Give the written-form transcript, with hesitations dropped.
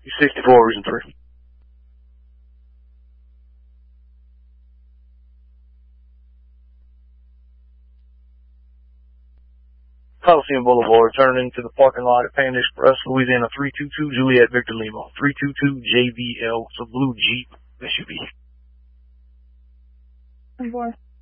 64, reason 3. Coliseum Boulevard, turn into the parking lot at Panda Express, Louisiana 322 Juliet Victor Lima, 322 JVL. It's a blue Jeep SUV. 4.